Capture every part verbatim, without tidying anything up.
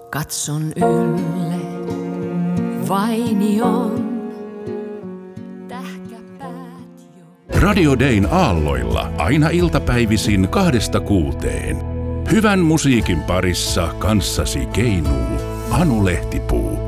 Katson ylle vainion tähkäpäät jo. Radio Dayn aalloilla aina iltapäivisin kahdesta kuuteen. Hyvän musiikin parissa kanssasi keinuu Anu Lehtipuu.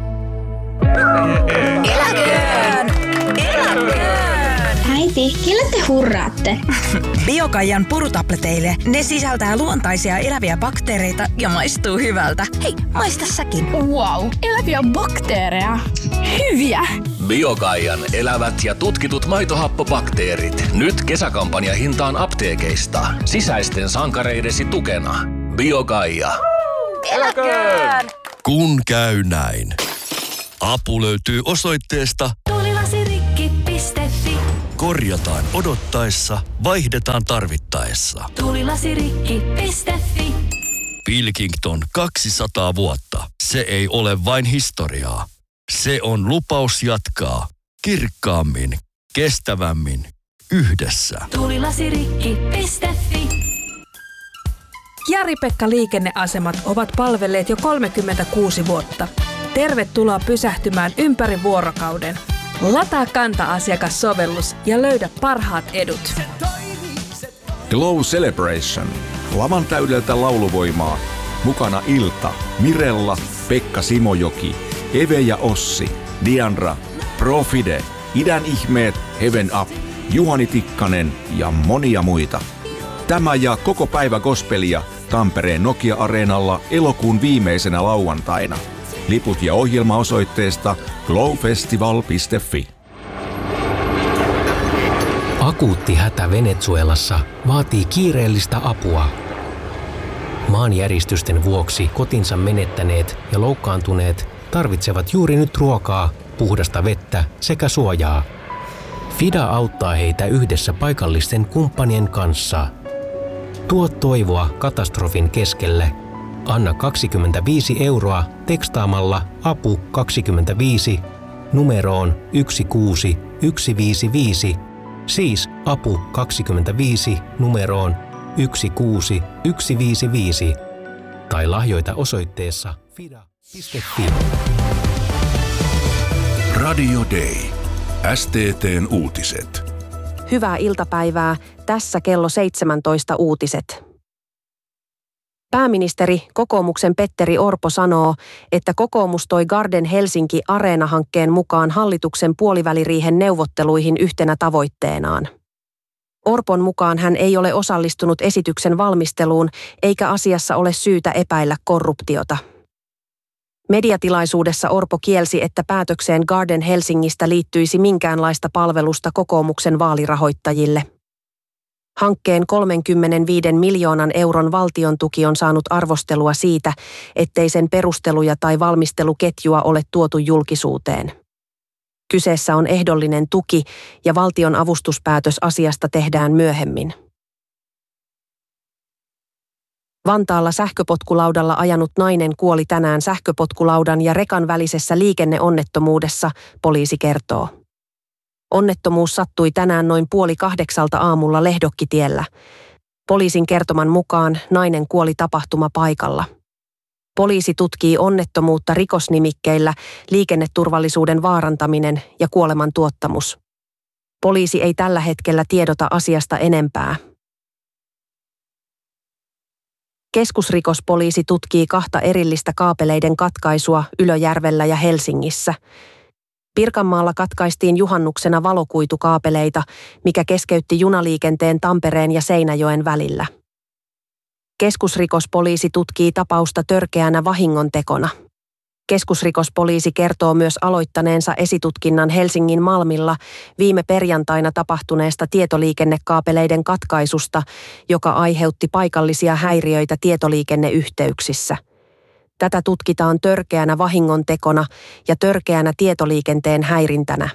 Eläköön! Eläköön! Äiti, kelle te hurraatte? Biokaijan purutableteille. Ne sisältää luontaisia eläviä bakteereita ja maistuu hyvältä. Hei, maista säkin. Wow, eläviä bakteereja. Hyviä! Biokaijan elävät ja tutkitut maitohappobakteerit. Nyt kesäkampanja hintaan apteekeista. Sisäisten sankareidesi tukena. Biokaija. Eläköön! Kun käy näin. Apu löytyy osoitteesta Tuulilasirikki piste fi. korjataan odottaessa, vaihdetaan tarvittaessa. Tuulilasirikki piste fi. Pilkington kaksisataa vuotta. Se ei ole vain historiaa. Se on lupaus jatkaa kirkkaammin, kestävämmin, yhdessä. Tuulilasirikki piste fi. Jari-Pekka liikenneasemat ovat palvelleet jo kolmekymmentäkuusi vuotta. Tervetuloa pysähtymään ympäri vuorokauden. Lataa Kanta-asiakassovellus ja löydä parhaat edut. Glow Celebration. Lavan täydeltä lauluvoimaa. Mukana Ilta, Mirella, Pekka Simojoki, Eve ja Ossi, Diandra, Profide, Idän ihmeet, Heaven Up, Juhani Tikkanen ja monia muita. Tämä ja koko päivä gospelia Tampereen Nokia-areenalla elokuun viimeisenä lauantaina. Liput ja ohjelma osoitteesta glowfestival piste fi. Akuutti hätä Venezuelassa vaatii kiireellistä apua. Maanjäristysten vuoksi kotinsa menettäneet ja loukkaantuneet tarvitsevat juuri nyt ruokaa, puhdasta vettä sekä suojaa. FIDA auttaa heitä yhdessä paikallisten kumppanien kanssa. Tuo toivoa katastrofin keskelle. Anna kaksikymmentäviisi euroa tekstaamalla apu kaksikymmentäviisi numeroon yksi kuusi yksi viisi viisi, siis apu kaksikymmentäviisi numeroon yksi kuusi yksi viisi viisi tai lahjoita osoitteessa fida piste fi. Radio Day. S T T:n uutiset. Hyvää iltapäivää. Tässä kello seitsemäntoista uutiset. Pääministeri, kokoomuksen Petteri Orpo sanoo, että kokoomus toi Garden Helsinki Areena-hankkeen mukaan hallituksen puoliväliriihen neuvotteluihin yhtenä tavoitteenaan. Orpon mukaan hän ei ole osallistunut esityksen valmisteluun, eikä asiassa ole syytä epäillä korruptiota. Mediatilaisuudessa Orpo kielsi, että päätökseen Garden Helsingistä liittyisi minkäänlaista palvelusta kokoomuksen vaalirahoittajille. Hankkeen kolmekymmentäviisi miljoonan euron valtion tuki on saanut arvostelua siitä, ettei sen perusteluja tai valmisteluketjua ole tuotu julkisuuteen. Kyseessä on ehdollinen tuki ja valtion avustuspäätös asiasta tehdään myöhemmin. Vantaalla sähköpotkulaudalla ajanut nainen kuoli tänään sähköpotkulaudan ja rekan välisessä liikenneonnettomuudessa, poliisi kertoo. Onnettomuus sattui tänään noin puoli kahdeksalta aamulla Lehdokkitiellä. Poliisin kertoman mukaan nainen kuoli tapahtumapaikalla. Poliisi tutkii onnettomuutta rikosnimikkeillä liikenneturvallisuuden vaarantaminen ja kuoleman tuottamus. Poliisi ei tällä hetkellä tiedota asiasta enempää. Keskusrikospoliisi tutkii kahta erillistä kaapeleiden katkaisua Ylöjärvellä ja Helsingissä. Pirkanmaalla katkaistiin juhannuksena valokuitukaapeleita, mikä keskeytti junaliikenteen Tampereen ja Seinäjoen välillä. Keskusrikospoliisi tutkii tapausta törkeänä vahingontekona. Keskusrikospoliisi kertoo myös aloittaneensa esitutkinnan Helsingin Malmilla viime perjantaina tapahtuneesta tietoliikennekaapeleiden katkaisusta, joka aiheutti paikallisia häiriöitä tietoliikenneyhteyksissä. Tätä tutkitaan törkeänä vahingontekona ja törkeänä tietoliikenteen häirintänä.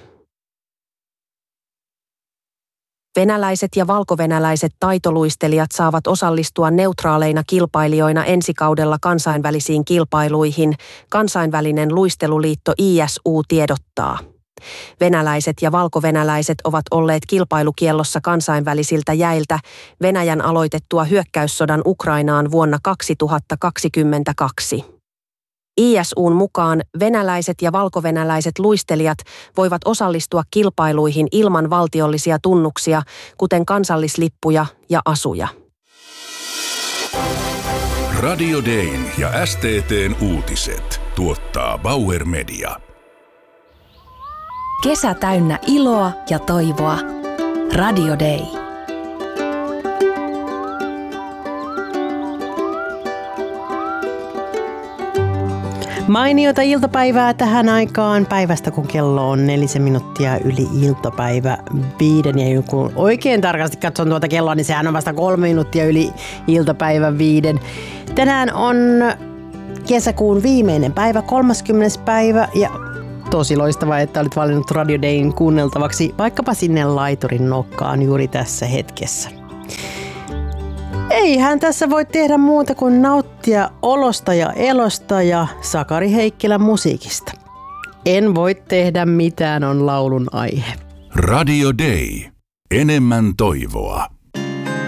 Venäläiset ja valkovenäläiset taitoluistelijat saavat osallistua neutraaleina kilpailijoina ensi kaudella kansainvälisiin kilpailuihin, kansainvälinen luisteluliitto I S U tiedottaa. Venäläiset ja valkovenäläiset ovat olleet kilpailukiellossa kansainvälisiltä jäiltä Venäjän aloitettua hyökkäyssodan Ukrainaan vuonna kaksituhattakaksikymmentäkaksi. I S U:n mukaan venäläiset ja valkovenäläiset luistelijat voivat osallistua kilpailuihin ilman valtiollisia tunnuksia, kuten kansallislippuja ja asuja. Radio Dayn ja S T T:n uutiset tuottaa Bauer Media. Kesä täynnä iloa ja toivoa. Radio Day. Mainiota iltapäivää tähän aikaan päivästä, kun kello on nelisen minuuttia yli iltapäivä viiden. Ja kun oikein tarkasti katson tuota kelloa, niin sehän on vasta kolme minuuttia yli iltapäivä viiden. Tänään on kesäkuun viimeinen päivä, kolmaskymmenes päivä, ja tosi loistavaa, että olit valinnut Radio Dayn kuunneltavaksi vaikkapa sinne laiturin nokkaan juuri tässä hetkessä. Eihän tässä voi tehdä muuta kuin nauttia olosta ja elosta ja Sakari Heikkilän musiikista. En voi tehdä mitään on laulun aihe. Radio Day. Enemmän toivoa.